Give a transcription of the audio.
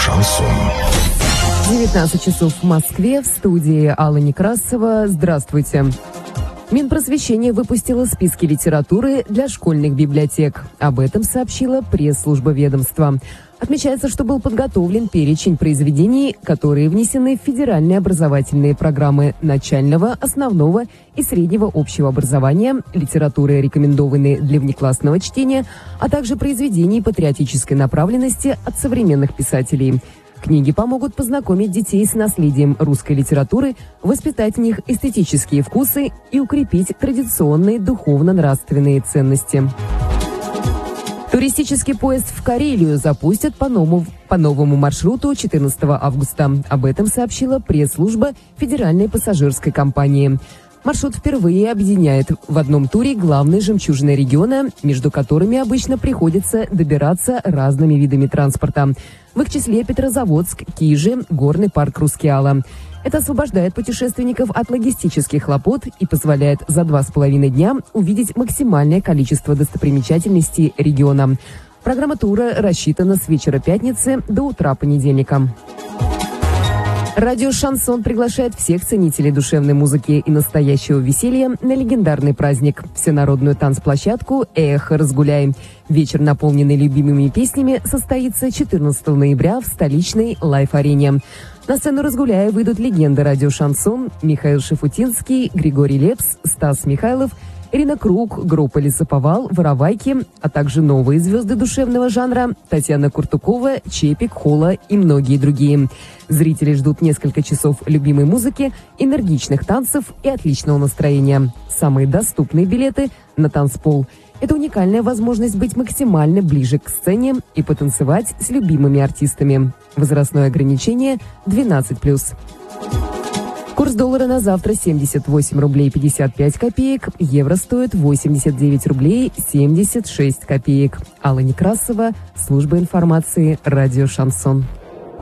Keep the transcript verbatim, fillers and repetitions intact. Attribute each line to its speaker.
Speaker 1: Шансон.
Speaker 2: девятнадцать часов в Москве, в студии Алла Некрасова. Здравствуйте. Минпросвещение выпустило списки литературы для школьных библиотек. Об этом сообщила пресс-служба ведомства. Отмечается, что был подготовлен перечень произведений, которые внесены в федеральные образовательные программы начального, основного и среднего общего образования, литературы, рекомендованные для внеклассного чтения, а также произведений патриотической направленности от современных писателей. Книги помогут познакомить детей с наследием русской литературы, воспитать в них эстетические вкусы и укрепить традиционные духовно-нравственные ценности. Туристический поезд в Карелию запустят по новому, по новому маршруту четырнадцатого августа. Об этом сообщила пресс-служба Федеральной пассажирской компании. Маршрут впервые объединяет в одном туре главные жемчужины региона, между которыми обычно приходится добираться разными видами транспорта. В их числе Петрозаводск, Кижи, горный парк Рускеала. Это освобождает путешественников от логистических хлопот и позволяет за два с половиной дня увидеть максимальное количество достопримечательностей региона. Программа тура рассчитана с вечера пятницы до утра понедельника. Радио «Шансон» приглашает всех ценителей душевной музыки и настоящего веселья на легендарный праздник – всенародную танцплощадку «Эхо, разгуляй». Вечер, наполненный любимыми песнями, состоится четырнадцатого ноября в столичной лайф-арене. На сцену «Разгуляя» выйдут легенды радио «Шансон» Михаил Шафутинский, Григорий Лепс, Стас Михайлов, Ирина Круг, группа «Лесоповал», «Воровайки», а также новые звезды душевного жанра Татьяна Куртукова, Чепик, Хола и многие другие. Зрители ждут несколько часов любимой музыки, энергичных танцев и отличного настроения. Самые доступные билеты на танцпол. Это уникальная возможность быть максимально ближе к сцене и потанцевать с любимыми артистами. Возрастное ограничение двенадцать плюс. Курс доллара на завтра семьдесят восемь рублей пятьдесят пять копеек, евро стоит восемьдесят девять рублей семьдесят шесть копеек. Алла Некрасова, служба информации, радио «Шансон».